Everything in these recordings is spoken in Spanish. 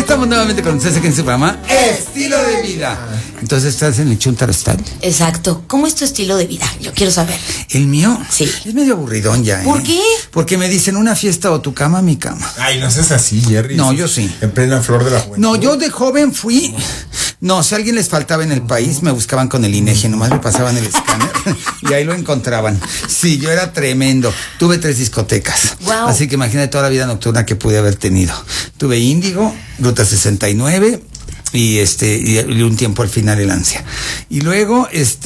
estamos nuevamente con ustedes aquí en su programa Estilo de Vida. Entonces estás en el Chuntaro Style. Exacto. ¿Cómo es tu estilo de vida? Yo quiero saber. ¿El mío? Sí. Es medio aburridón ya. ¿Por qué? Porque me dicen una fiesta o tu cama, mi cama. Ay, no seas así, Jerry. No, yo sí. En plena flor de la juventud. No, yo de joven fui. No, si a alguien les faltaba en el país, me buscaban con el INEGI, nomás me pasaban el escáner y ahí lo encontraban. Sí, yo era tremendo. Tuve 3 discotecas. Wow. Así que imagínate toda la vida nocturna que pude haber tenido. Tuve Índigo, Ruta 69 y un tiempo al final el Ansia. Y luego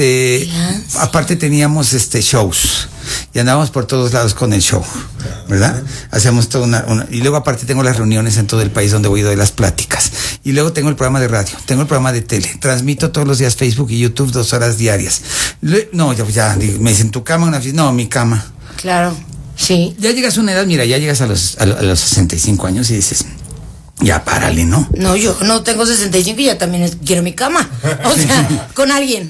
aparte teníamos shows. Y andábamos por todos lados con el show, ¿verdad? Hacíamos toda y luego aparte tengo las reuniones en todo el país donde voy y doy las pláticas. Y luego tengo el programa de radio, tengo el programa de tele. Transmito todos los días Facebook y YouTube 2 horas diarias. Ya, me dicen, ¿tu cama una fiesta? No, mi cama. Claro, sí. Ya llegas a una edad, mira, ya llegas a los 65 años y dices, ya párale, ¿no? No, yo no tengo 65 y ya también quiero mi cama. O sea, con alguien.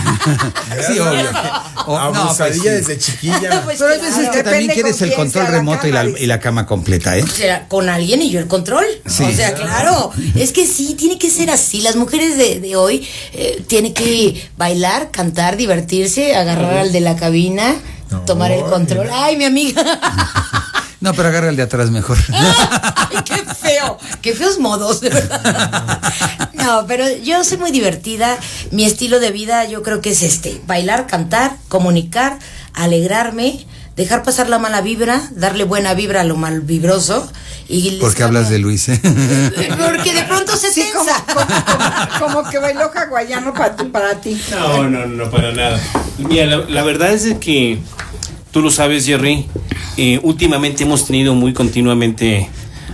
Sí, obvio. Abusadilla desde chiquilla. Pues pero hay veces que también quieres el control remoto y la cama completa, ¿eh? O sea, con alguien y yo el control. Sí. O sea, claro. Es que sí, tiene que ser así. Las mujeres de hoy tienen que bailar, cantar, divertirse, agarrar al de la cabina, tomar el control. Ay, mi amiga. No, pero agarra el de atrás mejor. Ay, qué feos modos, de verdad. No, pero yo soy muy divertida. Mi estilo de vida yo creo que es bailar, cantar, comunicar, alegrarme, dejar pasar la mala vibra, darle buena vibra a lo mal vibroso. ¿Por qué hablas de Luis, Porque de pronto se tensa. Como que bailó hawaiano para ti. No, para nada. Mira, la verdad es que tú lo sabes, Jerry. Últimamente hemos tenido muy continuamente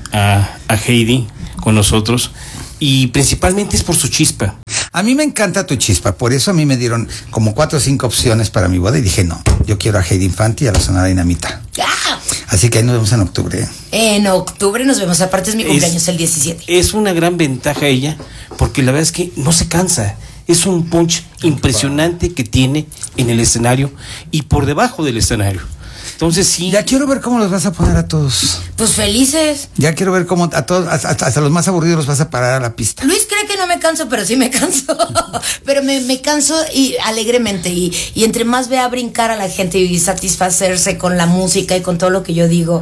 a Heidi con nosotros y principalmente es por su chispa. A mí me encanta tu chispa, por eso a mí me dieron como 4 o 5 opciones para mi boda y dije, no, yo quiero a Heidi Infante y a la Sonora Dinamita. ¡Ah! Así que ahí nos vemos en octubre. En octubre nos vemos, aparte es mi cumpleaños el 17. Es una gran ventaja ella, porque la verdad es que no se cansa. Es un punch impresionante que tiene en el escenario y por debajo del escenario. Entonces sí. Ya quiero ver cómo los vas a poner a todos. Pues felices. Ya quiero ver cómo a todos, hasta los más aburridos los vas a parar a la pista. Luis cree que no me canso, pero sí me canso. Pero me canso y alegremente. Y entre más vea brincar a la gente y satisfacerse con la música y con todo lo que yo digo.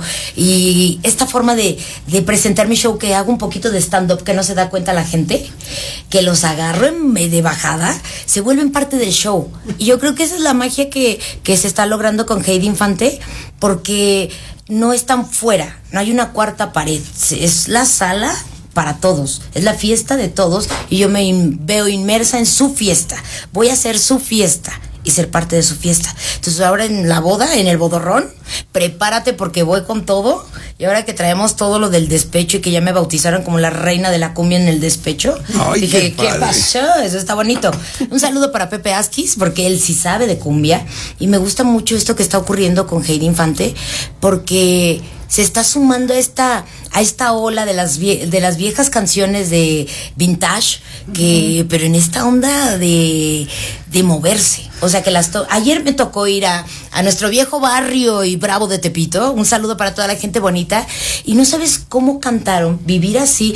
Y esta forma de presentar mi show, que hago un poquito de stand-up que no se da cuenta la gente, que los agarro de bajada, se vuelven parte del show. Y yo creo que esa es la magia que se está logrando con Heidi Infante, porque no están fuera, no hay una cuarta pared, es la sala para todos, es la fiesta de todos y yo me veo inmersa en su fiesta, voy a hacer su fiesta y ser parte de su fiesta. Entonces ahora en la boda, en el bodorrón, prepárate porque voy con todo. Y ahora que traemos todo lo del despecho y que ya me bautizaron como la reina de la cumbia en el despecho, ay, dije, ¿qué pasó? Eso está bonito. Un saludo para Pepe Asquis, porque él sí sabe de cumbia y me gusta mucho esto que está ocurriendo con Heidi Infante, porque se está sumando a esta ola de las viejas canciones de vintage, pero en esta onda de moverse. O sea que ayer me tocó ir a nuestro viejo barrio y bravo de Tepito. Un saludo para toda la gente bonita. Y no sabes cómo cantaron vivir así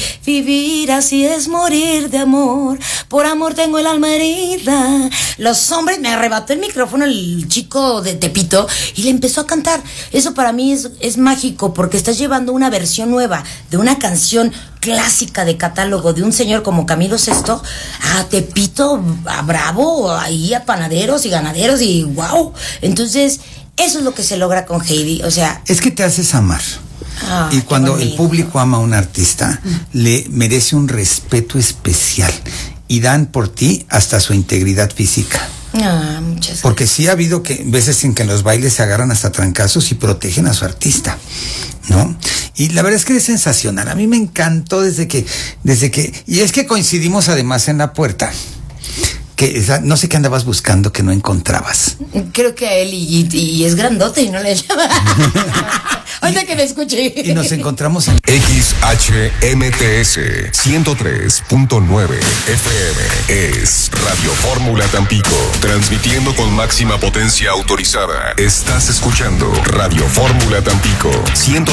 es morir de amor. Por amor tengo el alma herida. Los hombres, me arrebató el micrófono el chico de Tepito y le empezó a cantar. Eso para mí es mágico, porque estás llevando una versión nueva de una canción clásica de catálogo de un señor como Camilo Sesto a Tepito, a Bravo, ahí a panaderos y ganaderos y wow. Entonces eso es lo que se logra con Heidi, o sea, es que te haces amar. Y cuando el público ama a un artista, le merece un respeto especial y dan por ti hasta su integridad física. Muchas gracias. Porque sí ha habido veces en que en los bailes se agarran hasta trancazos y protegen a su artista, ¿no? Y la verdad es que es sensacional. A mí me encantó desde que y es que coincidimos además en la puerta. no sé qué andabas buscando que no encontrabas. Creo que a él y es grandote y no le llama. Ahorita que me escuche. Y nos encontramos en XHMTS 103.9 FM es Radio Fórmula Tampico, transmitiendo con máxima potencia autorizada. Estás escuchando Radio Fórmula Tampico 103.9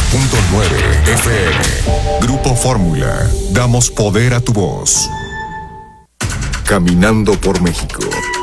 FM. Grupo Fórmula, damos poder a tu voz. Caminando por México.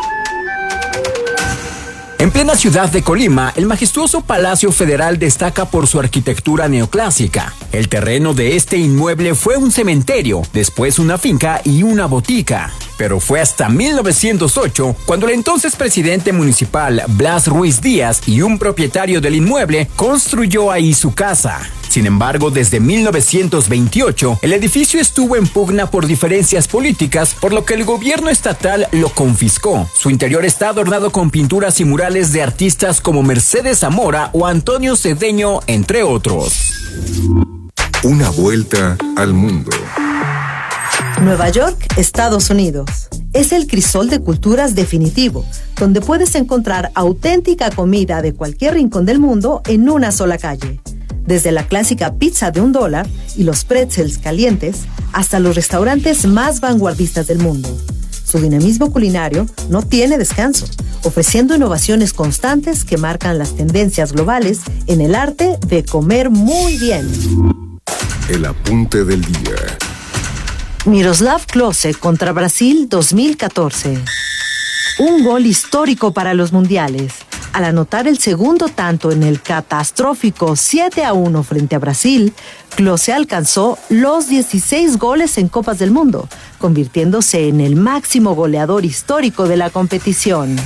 En plena ciudad de Colima, el majestuoso Palacio Federal destaca por su arquitectura neoclásica. El terreno de este inmueble fue un cementerio, después una finca y una botica. Pero fue hasta 1908 cuando el entonces presidente municipal Blas Ruiz Díaz y un propietario del inmueble construyó ahí su casa. Sin embargo, desde 1928, el edificio estuvo en pugna por diferencias políticas, por lo que el gobierno estatal lo confiscó. Su interior está adornado con pinturas y murales de artistas como Mercedes Zamora o Antonio Cedeño, entre otros. Una vuelta al mundo. Nueva York, Estados Unidos. Es el crisol de culturas definitivo, donde puedes encontrar auténtica comida de cualquier rincón del mundo en una sola calle. Desde la clásica pizza de $1 y los pretzels calientes, hasta los restaurantes más vanguardistas del mundo. Su dinamismo culinario no tiene descanso, ofreciendo innovaciones constantes que marcan las tendencias globales en el arte de comer muy bien. El apunte del día. Miroslav Klose contra Brasil 2014. Un gol histórico para los mundiales. Al anotar el segundo tanto en el catastrófico 7-1 frente a Brasil, Klose alcanzó los 16 goles en Copas del Mundo, convirtiéndose en el máximo goleador histórico de la competición.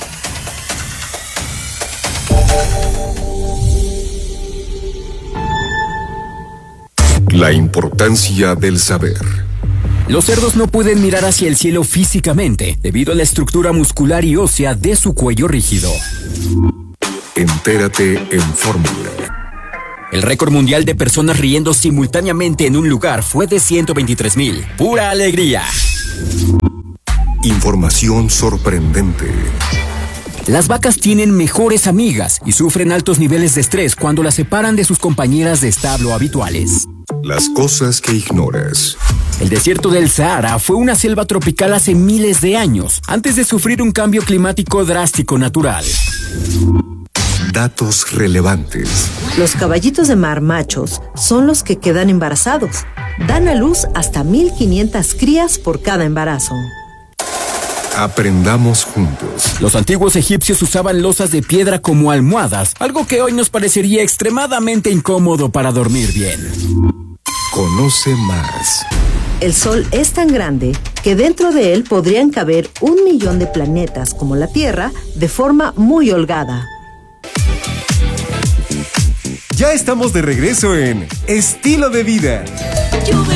La importancia del saber. Los cerdos no pueden mirar hacia el cielo físicamente, debido a la estructura muscular y ósea de su cuello rígido. Entérate en Fórmula. El récord mundial de personas riendo simultáneamente en un lugar fue de 123,000. ¡Pura alegría! Información sorprendente. Las vacas tienen mejores amigas y sufren altos niveles de estrés cuando las separan de sus compañeras de establo habituales. Las cosas que ignoras. El desierto del Sahara fue una selva tropical hace miles de años, antes de sufrir un cambio climático drástico natural. Datos relevantes. Los caballitos de mar machos son los que quedan embarazados. Dan a luz hasta 1,500 crías por cada embarazo. Aprendamos juntos. Los antiguos egipcios usaban losas de piedra como almohadas, algo que hoy nos parecería extremadamente incómodo para dormir bien. Conoce más. El Sol es tan grande que dentro de él podrían caber 1 millón de planetas como la Tierra de forma muy holgada. Ya estamos de regreso en Estilo de Vida.